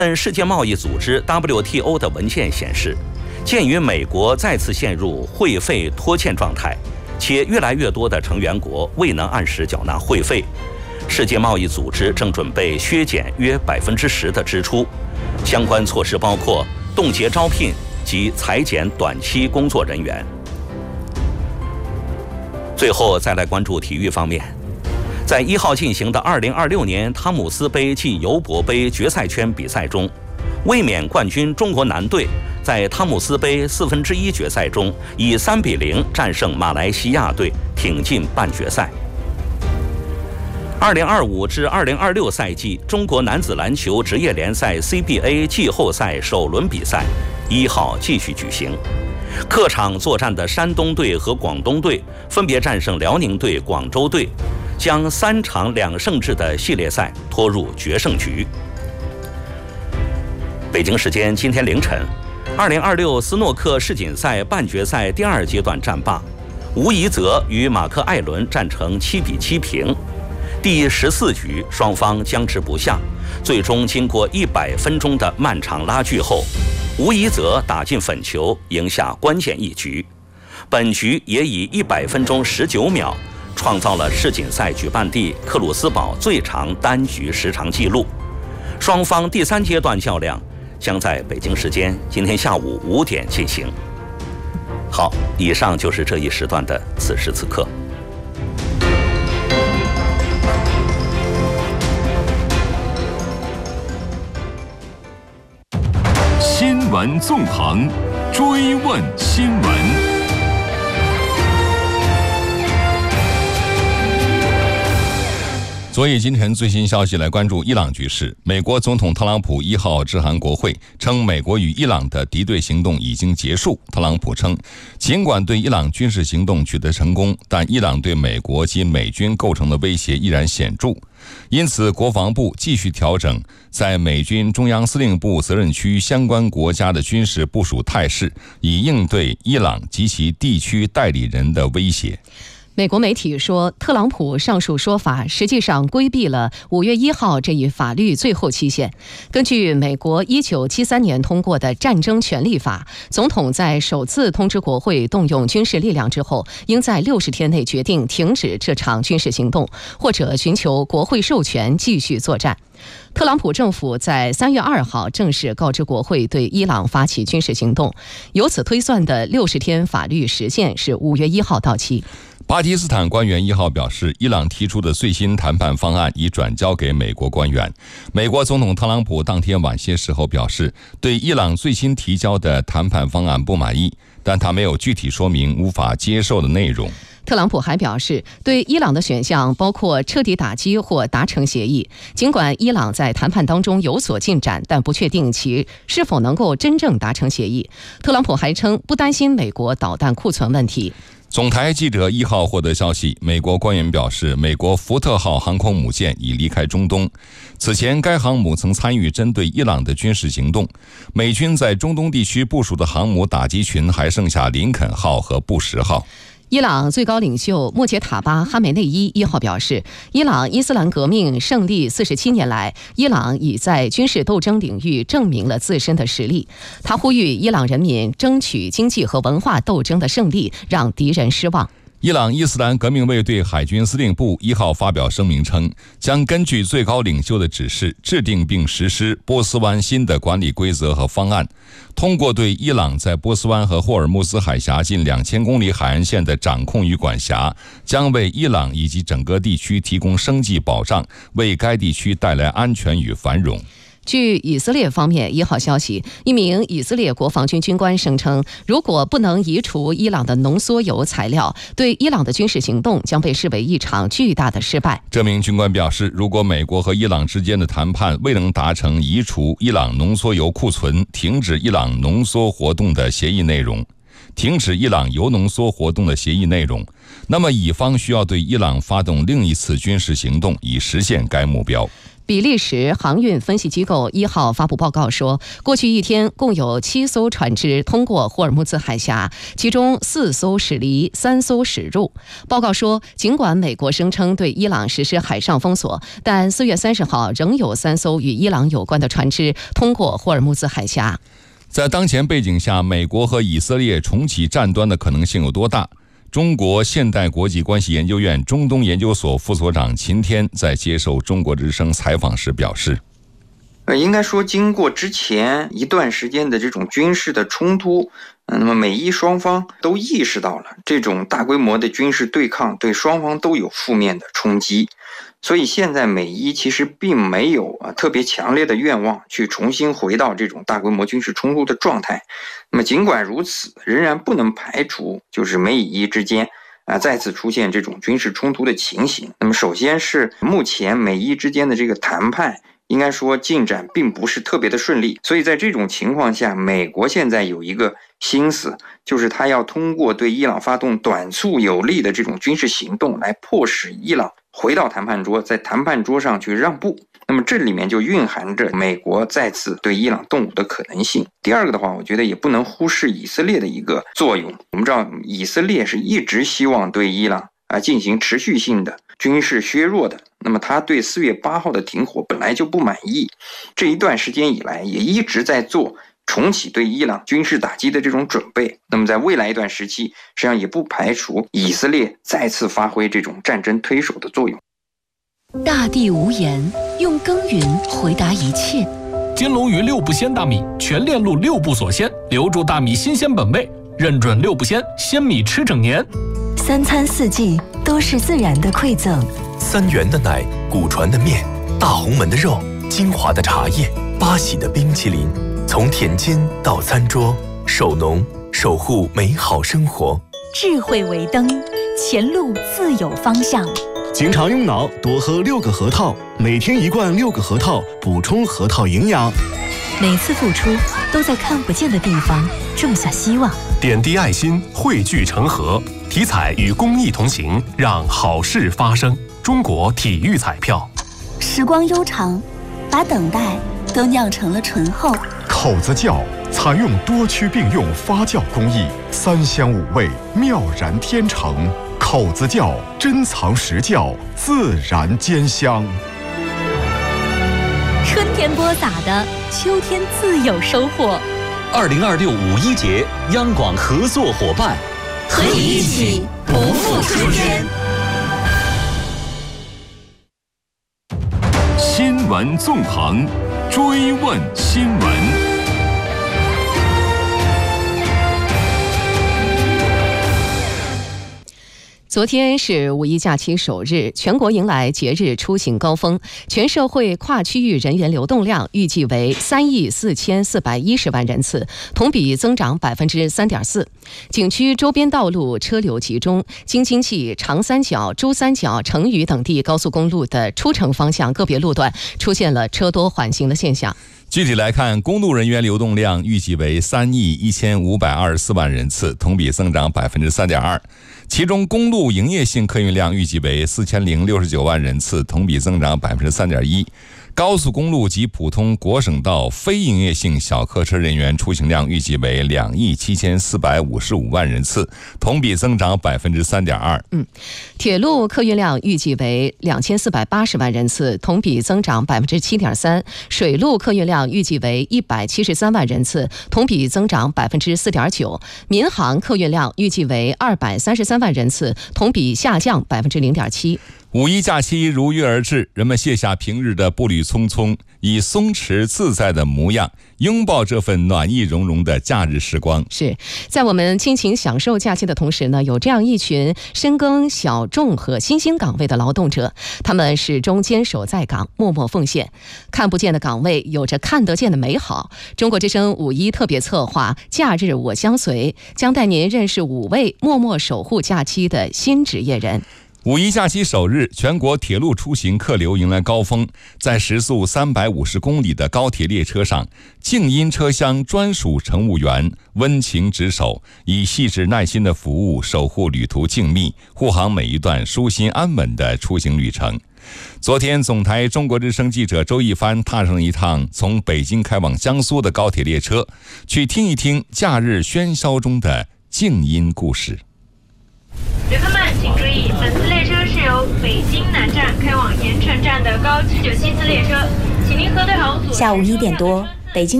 世界贸易组织 WTO 的文件显示，鉴于美国再次陷入会费拖欠状态，且越来越多的成员国未能按时缴纳会费，世界贸易组织正准备削减约10%的支出。相关措施包括冻结招聘及裁减短期工作人员。最后再来关注体育方面，在1号进行的2026年汤姆斯杯暨尤伯杯决赛圈比赛中，卫冕冠军中国男队在汤姆斯杯1/4决赛中以3-0战胜马来西亚队，挺进半决赛。2025至2026赛季中国男子篮球职业联赛 CBA 季后赛首轮比赛1号继续举行。客场作战的山东队和广东队分别战胜辽宁队、广州队，将3场2胜制的系列赛拖入决胜局。北京时间今天凌晨，2026斯诺克世锦赛半决赛第2阶段战罢，吴怡泽与马克·艾伦战成7-7平。第14局双方僵持不下，最终经过100分钟的漫长拉锯后，吴怡泽打进粉球，赢下关键一局。本局也以100分钟19秒创造了世锦赛举办地克鲁斯堡最长单局时长纪录。双方第3阶段较量将在北京时间今天下午5点进行。好，以上就是这一时段的此时此刻。 新闻纵横，追问新闻。昨夜今晨最新消息来关注伊朗局势。美国总统特朗普1号致函国会，称美国与伊朗的敌对行动已经结束。特朗普称，尽管对伊朗军事行动取得成功，但伊朗对美国及美军构成的威胁依然显著。因此，国防部继续调整在美军中央司令部责任区相关国家的军事部署态势，以应对伊朗及其地区代理人的威胁。 美国媒体说，特朗普上述说法实际上规避了5月1号这一法律最后期限。根据美国1973年通过的战争权利法，总统在首次通知国会动用军事力量之后，应在60天内决定停止这场军事行动，或者寻求国会授权继续作战。特朗普政府在3月2号正式告知国会对伊朗发起军事行动，由此推算的60天法律时限是5月1号到期。 巴基斯坦官员1号表示，伊朗提出的最新谈判方案已转交给美国官员。美国总统特朗普当天晚些时候表示，对伊朗最新提交的谈判方案不满意，但他没有具体说明无法接受的内容。 特朗普还表示，对伊朗的选项包括彻底打击或达成协议。尽管伊朗在谈判当中有所进展，但不确定其是否能够真正达成协议。特朗普还称，不担心美国导弹库存问题。 总台记者1号获得消息，美国官员表示，美国福特号航空母舰已离开中东。此前，该航母曾参与针对伊朗的军事行动。美军在中东地区部署的航母打击群还剩下林肯号和布什号。 伊朗最高领袖穆杰塔巴·哈梅内伊1号表示，伊朗伊斯兰革命胜利47年来，伊朗已在军事斗争领域证明了自身的实力。他呼吁伊朗人民争取经济和文化斗争的胜利，让敌人失望。 伊朗伊斯兰革命卫队海军司令部1号发表声明称，将根据最高领袖的指示，制定并实施波斯湾新的管理规则和方案，通过对伊朗在波斯湾和霍尔木兹海峡近2000公里海岸线的掌控与管辖，将为伊朗以及整个地区提供生计保障，为该地区带来安全与繁荣。 据以色列方面1号消息，一名以色列国防军军官声称，如果不能移除伊朗的浓缩铀材料，对伊朗的军事行动将被视为一场巨大的失败。 这名军官表示，如果美国和伊朗之间的谈判未能达成移除伊朗浓缩铀库存、停止伊朗浓缩活动的协议内容，那么乙方需要对伊朗发动另一次军事行动，以实现该目标。 比利时航运分析机构1号发布报告说，过去一天共有7艘船只通过霍尔木兹海峡，其中4艘驶离，3艘驶入。报告说，尽管美国声称对伊朗实施海上封锁，但4月30号仍有3艘与伊朗有关的船只通过霍尔木兹海峡。 在当前背景下，美国和以色列重启战端的可能性有多大？中国现代国际关系研究院中东研究所副所长秦天在接受中国之声采访时表示， 应该说经过之前一段时间的这种军事的冲突，那么美伊双方都意识到了这种大规模的军事对抗对双方都有负面的冲击，所以现在美伊其实并没有特别强烈的愿望去重新回到这种大规模军事冲突的状态。那么尽管如此，仍然不能排除就是美以伊之间再次出现这种军事冲突的情形。那么首先是目前美伊之间的这个谈判应该说进展并不是特别的顺利，所以在这种情况下，美国现在有一个心思，就是他要通过对伊朗发动短促有力的这种军事行动来迫使伊朗回到谈判桌，在谈判桌上去让步。那么这里面就蕴含着美国再次对伊朗动武的可能性。第二个的话，我觉得也不能忽视以色列的一个作用。我们知道以色列是一直希望对伊朗进行持续性的军事削弱的，那么他对4月8号的停火本来就不满意，这一段时间以来也一直在做重启对伊朗军事打击的这种准备。那么在未来一段时期，实际上也不排除以色列再次发挥这种战争推手的作用。 大地无言，用耕耘回答一切。 金龙鱼6不鲜大米，全链路6不锁鲜，留住大米新鲜本味，认准6不鲜，鲜米吃整年。 3餐4季都是自然的馈赠。 3元的奶，古传的面，大红门的肉，金华的茶叶，八喜的冰淇淋，从田间到餐桌，守农守护美好生活。 智慧为灯，前路自有方向。 经常用脑，多喝6个核桃，每天1罐6个核桃，补充核桃营养。 每次付出都在看不见的地方种下希望， 点滴爱心，汇聚成河。体彩与公益同行，让好事发生。中国体育彩票。 时光悠长，把等待都酿成了醇厚。 口子窖采用多区并用发酵工艺，3香5味，妙然天成。口子窖珍藏实窖，自然兼香。 春天播撒的，秋天自有收获。 2026五一节，央广合作伙伴， 和你一起不负春天。 新闻纵横，追问新闻。 昨天是五一假期首日，全国迎来节日出行高峰，全社会跨区域人员流动量预计为3亿4410万人次，同比增长3.4%。景区周边道路车流集中，京津冀、长三角、珠三角、成渝等地高速公路的出城方向个别路段出现了车多缓行的现象。 具体来看，公路人员流动量预计为3亿1524万人次，同比增长3.2%。其中，公路营业性客运量预计为4069万人次，同比增长3.1%。高速公路及普通国省道非营业性小客车人员出行量预计为2亿7455万人次，同比增长3.2%。 铁路客运量预计为2480万人次，同比增长7.3%。水路客运量预计为173万人次，同比增长4.9%。民航客运量预计为233万人次，同比下降0.7%。 五一假期如约而至，人们卸下平日的步履匆匆，以松弛自在的模样拥抱这份暖意融融的假日时光。 是在我们尽情享受假期的同时呢，有这样一群深耕小众和新兴岗位的劳动者，他们始终坚守在岗，默默奉献。看不见的岗位有着看得见的美好。中国之声五一特别策划假日我相随，将带您认识5位默默守护假期的新职业人。 五一假期首日，全国铁路出行客流迎来高峰。在时速350公里的高铁列车上，静音车厢专属乘务员温情值守，以细致耐心的服务守护旅途静谧，护航每一段舒心安稳的出行旅程。 昨天，总台中国之声记者周一帆踏上了一趟从北京开往江苏的高铁列车，去听一听假日喧嚣中的静音故事。 旅客们请注意，本次列车是由北京南站开往盐城站的高797次列车，请您核对好。 下午1点多，北京